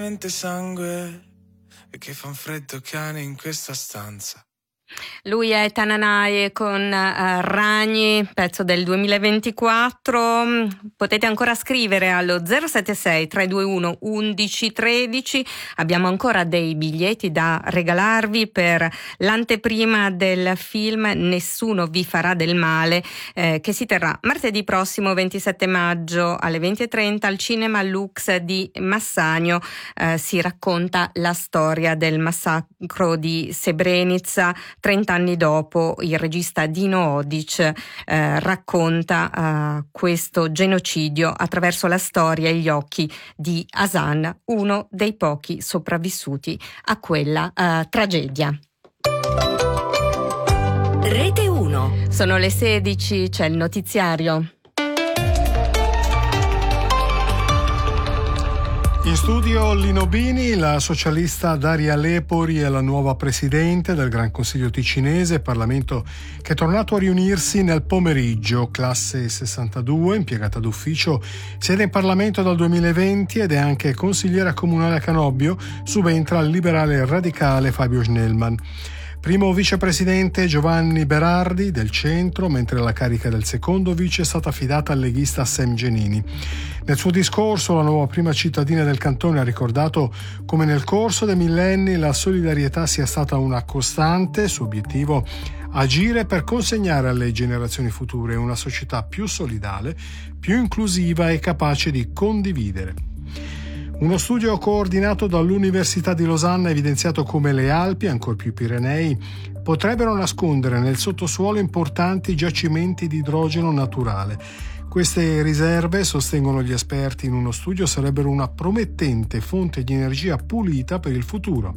sangue e che fan freddo cani in questa stanza. Lui è Tananai con Ragni, pezzo del 2024. Potete ancora scrivere allo 076 321 1113. Abbiamo ancora dei biglietti da regalarvi per l'anteprima del film Nessuno vi farà del male, che si terrà martedì prossimo 27 maggio alle 20:30 al Cinema Lux di Massagno. Si racconta la storia del massacro di Srebrenica. 30 anni dopo, il regista Dino Odic racconta questo genocidio attraverso la storia e gli occhi di Hasan, uno dei pochi sopravvissuti a quella tragedia. Rete 1. Sono le 16, c'è il notiziario. In studio Lino Bini, la socialista Daria Lepori è la nuova presidente del Gran Consiglio ticinese, Parlamento che è tornato a riunirsi nel pomeriggio, classe 62, impiegata d'ufficio, siede in Parlamento dal 2020 ed è anche consigliera comunale a Canobbio, subentra il liberale radicale Fabio Schnellmann. Primo vicepresidente Giovanni Berardi del centro, mentre la carica del secondo vice è stata affidata al leghista Sam Genini. Nel suo discorso la nuova prima cittadina del cantone ha ricordato come nel corso dei millenni la solidarietà sia stata una costante, suo obiettivo agire per consegnare alle generazioni future una società più solidale, più inclusiva e capace di condividere. Uno studio coordinato dall'Università di Losanna ha evidenziato come le Alpi, ancor più i Pirenei, potrebbero nascondere nel sottosuolo importanti giacimenti di idrogeno naturale. Queste riserve, sostengono gli esperti in uno studio, sarebbero una promettente fonte di energia pulita per il futuro.